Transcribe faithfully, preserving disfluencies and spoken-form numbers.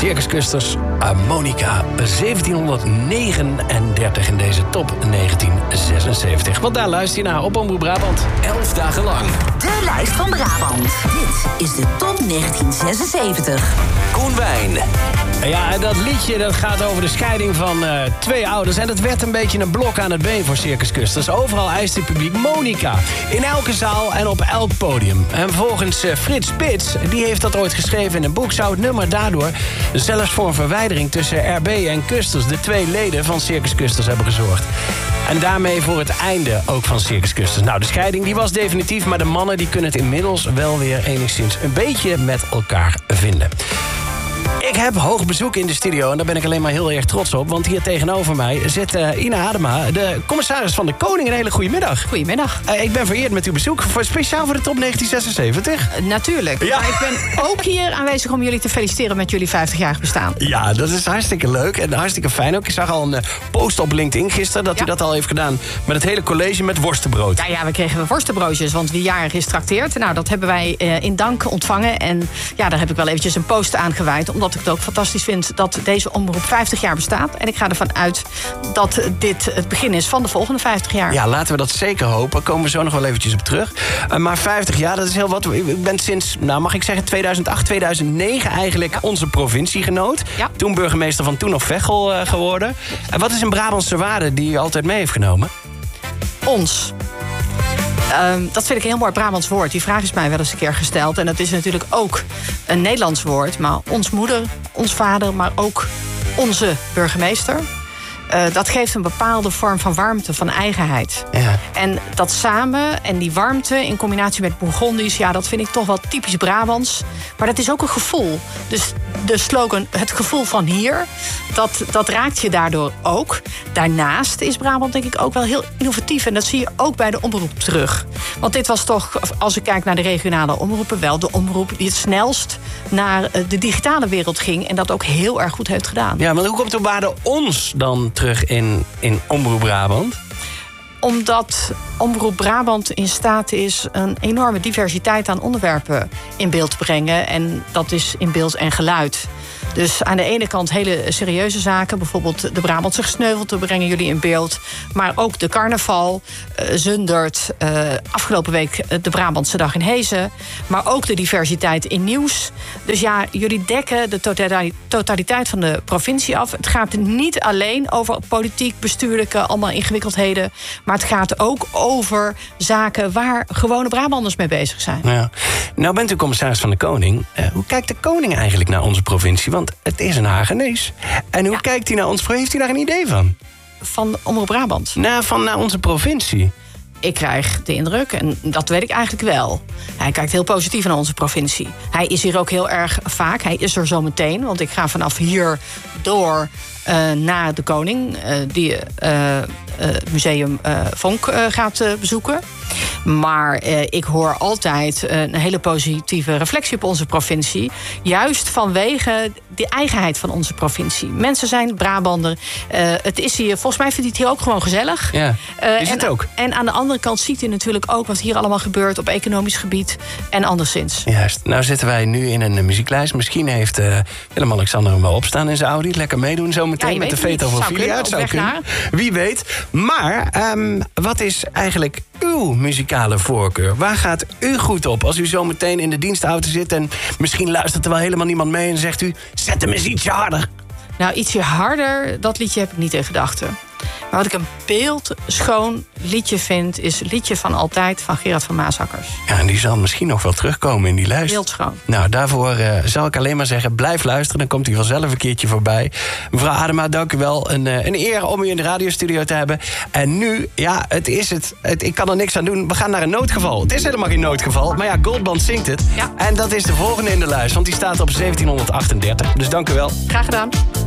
Circus Custers, Monica, zeventienhonderdnegenendertig in deze top negentien zesenzeventig. Want daar luister je naar op Omroep Brabant. Elf dagen lang. De lijst van Brabant. Dit is de top negentien zesenzeventig. Koen Wijn. Ja, dat liedje dat gaat over de scheiding van uh, twee ouders. En dat werd een beetje een blok aan het been voor Circus Custers. Overal eist het publiek Monica. In elke zaal en op elk podium. En volgens uh, Frits Spits, die heeft dat ooit geschreven in een boek, zou het nummer daardoor zelfs voor een verwijdering tussen R B en Custers, de twee leden van Circus Custers, hebben gezorgd. En daarmee voor het einde ook van Circus Custers. Nou, de scheiding die was definitief, maar de mannen die kunnen het inmiddels wel weer enigszins een beetje met elkaar vinden. Ik heb hoog bezoek in de studio en daar ben ik alleen maar heel erg trots op. Want hier tegenover mij zit uh, Ina Adema, de commissaris van de Koning. Een hele goede middag. Goedemiddag. Uh, ik ben vereerd met uw bezoek, voor, speciaal voor de top negentien zesenzeventig. Uh, natuurlijk. Ja. Maar ik ben ook hier aanwezig om jullie te feliciteren met jullie vijftig-jarig bestaan. Ja, dat is hartstikke leuk en hartstikke fijn ook. Ik zag al een uh, post op LinkedIn gisteren dat ja. u dat al heeft gedaan met het hele college met worstenbrood. Ja, ja, we kregen worstenbroodjes, want wie jarig is trakteert. Nou, dat hebben wij uh, in dank ontvangen. En ja, daar heb ik wel eventjes een post aan gewijd, omdat ik het ook fantastisch vind dat deze omroep vijftig jaar bestaat. En ik ga ervan uit dat dit het begin is van de volgende vijftig jaar. Ja, laten we dat zeker hopen. Daar komen we zo nog wel eventjes op terug. Uh, maar vijftig jaar, dat is heel wat. Ik ben sinds, nou mag ik zeggen, tweeduizend acht, tweeduizend negen eigenlijk ja. onze provinciegenoot. Ja. Toen burgemeester van toen nog Veghel uh, geworden. En wat is een Brabantse waarde die u altijd mee heeft genomen? Ons. Um, dat vind ik een heel mooi Brabants woord. Die vraag is mij wel eens een keer gesteld. En dat is natuurlijk ook een Nederlands woord. Maar ons moeder, ons vader, maar ook onze burgemeester. Uh, dat geeft een bepaalde vorm van warmte, van eigenheid. Ja. En dat samen en die warmte in combinatie met Bourgondisch, ja, dat vind ik toch wel typisch Brabants. Maar dat is ook een gevoel. Dus de slogan, het gevoel van hier, dat, dat raakt je daardoor ook. Daarnaast is Brabant denk ik ook wel heel innovatief. En dat zie je ook bij de omroep terug. Want dit was toch, als ik kijk naar de regionale omroepen, wel de omroep die het snelst naar de digitale wereld ging. En dat ook heel erg goed heeft gedaan. Ja, maar hoe komt de waarde ons dan terug in, in Omroep Brabant? Omdat Omroep Brabant in staat is een enorme diversiteit aan onderwerpen in beeld te brengen. En dat is in beeld en geluid. Dus aan de ene kant hele serieuze zaken. Bijvoorbeeld de Brabantse gesneuveld brengen jullie in beeld. Maar ook de carnaval, uh, Zundert. Uh, afgelopen week de Brabantse dag in Hezen. Maar ook de diversiteit in nieuws. Dus ja, jullie dekken de totaliteit van de provincie af. Het gaat niet alleen over politiek, bestuurlijke, allemaal ingewikkeldheden. Maar het gaat ook over zaken waar gewone Brabanders mee bezig zijn. Ja. Nou bent u commissaris van de Koning. Uh, hoe kijkt de koning eigenlijk naar onze provincie? Want het is een Hagenees. En hoe ja. kijkt hij naar ons? Heeft u daar een idee van? Van Omroep Brabant? Nou, van naar onze provincie. Ik krijg de indruk, en dat weet ik eigenlijk wel. Hij kijkt heel positief naar onze provincie. Hij is hier ook heel erg vaak. Hij is er zo meteen, want ik ga vanaf hier door uh, naar de Koning, uh, die uh, uh, het museum uh, Vonk uh, gaat uh, bezoeken. Maar uh, ik hoor altijd uh, een hele positieve reflectie op onze provincie. Juist vanwege de eigenheid van onze provincie. Mensen zijn Brabander. Uh, het is hier, volgens mij vindt hij het hier ook gewoon gezellig. Ja, is uh, het en, ook. En aan de andere kant ziet hij natuurlijk ook wat hier allemaal gebeurt op economisch gebied en anderszins. Juist. Nou zitten wij nu in een muzieklijst. Misschien heeft uh, Willem-Alexander hem wel opstaan in zijn Audi. Lekker meedoen zo meteen ja, met de Veto van Filia. Het zou kunnen. Wie weet. Maar um, wat is eigenlijk uw muzikale voorkeur? Waar gaat u goed op als u zo meteen in de dienstauto zit en misschien luistert er wel helemaal niemand mee en zegt u, zet hem eens ietsje harder? Nou, ietsje harder, dat liedje heb ik niet in gedachten. Maar wat ik een beeldschoon liedje vind, is Liedje van Altijd van Gerard van Maasakkers. Ja, en die zal misschien nog wel terugkomen in die lijst. Beeldschoon. Nou, daarvoor uh, zal ik alleen maar zeggen, blijf luisteren. Dan komt hij vanzelf een keertje voorbij. Mevrouw Adema, dank u wel. Een, uh, een eer om u in de radiostudio te hebben. En nu, ja, het is het, het. Ik kan er niks aan doen. We gaan naar een noodgeval. Het is helemaal geen noodgeval. Maar ja, Goldband zingt het. Ja. En dat is de volgende in de lijst. Want die staat op zeventienhonderdachtendertig. Dus dank u wel. Graag gedaan.